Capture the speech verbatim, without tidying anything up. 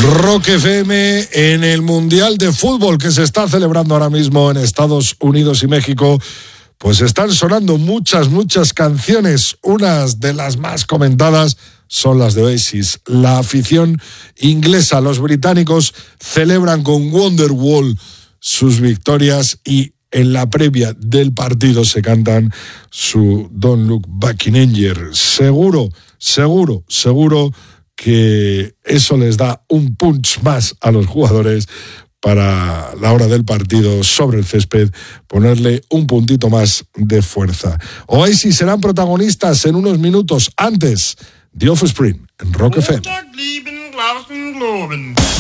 Rock F M en el Mundial de Fútbol que se está celebrando ahora mismo en Estados Unidos y México. Pues están sonando muchas, muchas canciones. Unas de las más comentadas son las de Oasis. La afición inglesa, los británicos, celebran con Wonderwall sus victorias y en la previa del partido se cantan su Don't Look Back in Anger. Seguro, seguro, seguro que eso les da un punch más a los jugadores para la hora del partido sobre el césped, ponerle un puntito más de fuerza. Oasis serán protagonistas en unos minutos. Antes, The Offspring en Rock F M.